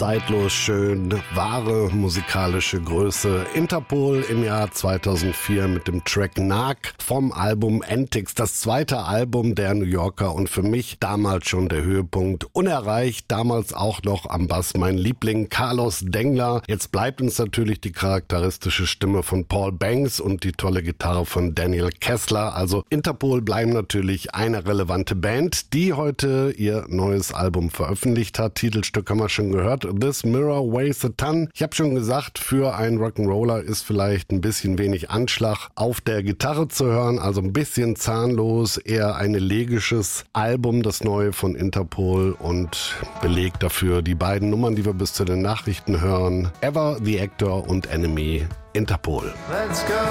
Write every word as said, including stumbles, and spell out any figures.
zeitlos schön, wahre musikalische Größe. Interpol im Jahr zweitausendvier mit dem Track Narc vom Album Antics, das zweite Album der New Yorker und für mich damals schon der Höhepunkt. Unerreicht, damals auch noch am Bass mein Liebling Carlos Dengler. Jetzt bleibt uns natürlich die charakteristische Stimme von Paul Banks und die tolle Gitarre von Daniel Kessler. Also Interpol bleiben natürlich eine relevante Band, die heute ihr neues Album veröffentlicht hat. Titelstück haben wir schon gehört. This Mirror Weighs a Ton. Ich habe schon gesagt, für einen Rock'n'Roller ist vielleicht ein bisschen wenig Anschlag auf der Gitarre zu hören, also ein bisschen zahnlos, eher ein elegisches Album, das neue von Interpol und belegt dafür die beiden Nummern, die wir bis zu den Nachrichten hören. Ever the Actor und Enemy. Interpol. Let's go.